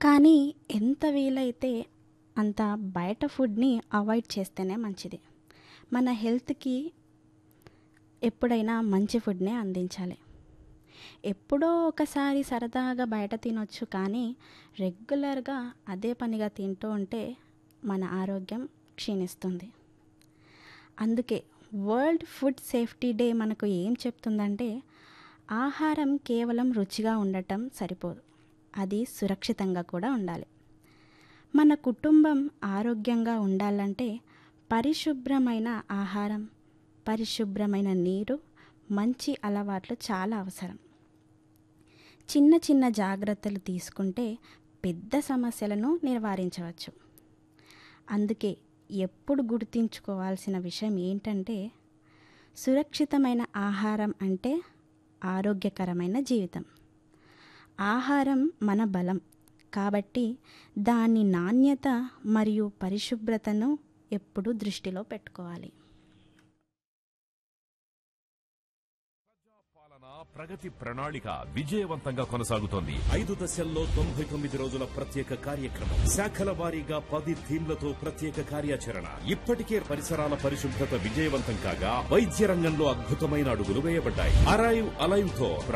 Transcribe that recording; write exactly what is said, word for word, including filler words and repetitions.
కానీ ఎంత వీలైతే అంత బయట ఫుడ్‌ని అవాయిడ్ చేస్తేనే మంచిది. మన హెల్త్‌కి ఎప్పుడైనా మంచి ఫుడ్‌నే అందించాలి. ఎప్పుడో ఒకసారి సరదాగా బయట తినొచ్చు కానీ, రెగ్యులర్‌గా అదే పనిగా తింటూ ఉంటే మన ఆరోగ్యం క్షీణిస్తుంది. అందుకే వరల్డ్ ఫుడ్ సేఫ్టీ డే మనకు ఏం చెప్తుందంటే, ఆహారం కేవలం రుచిగా ఉండటం సరిపోదు. అది సురక్షితంగా కూడా ఉండాలి. మన కుటుంబం ఆరోగ్యంగా ఉండాలంటే పరిశుభ్రమైన ఆహారం, పరిశుభ్రమైన నీరు, మంచి అలవాట్లు చాలా అవసరం. చిన్న చిన్న జాగ్రత్తలు తీసుకుంటే పెద్ద సమస్యలను నివారించవచ్చు. అందుకే ఎప్పుడు గుర్తుంచుకోవాల్సిన విషయం ఏంటంటే, సురక్షితమైన ఆహారం అంటే ఆరోగ్యకరమైన జీవితం. ఆహారం మన బలం. కాబట్టి దాని నాణ్యత మరియు పరిశుభ్రతను ఎప్పుడూ దృష్టిలో పెట్టుకోవాలి. పాలన ప్రగతి ప్రణాళిక విజయవంతంగా కొనసాగుతోంది. ఐదు దశల్లో తొంభై తొమ్మిది రోజుల ప్రత్యేక కార్యక్రమం, శాఖల వారీగా పది థీమ్లతో ప్రత్యేక కార్యాచరణ. ఇప్పటికే పరిసరాల పరిశుభ్రత విజయవంతం కాగా, వైద్య రంగంలో అద్భుతమైన అడుగులు వేయబడ్డాయి. అరైవ్ అలైవ్ తో